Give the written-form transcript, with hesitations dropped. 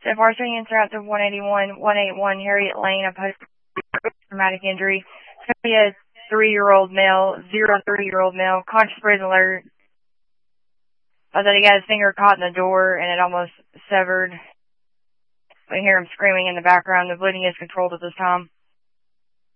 So far, swing answer out to 181 Harriet Lane, a post-traumatic injury. It's going to be a 3-year-old male, 3-year-old male, conscious brain alert. I thought he got his finger caught in the door and it almost severed. We hear him screaming in the background. The bleeding is controlled at this time.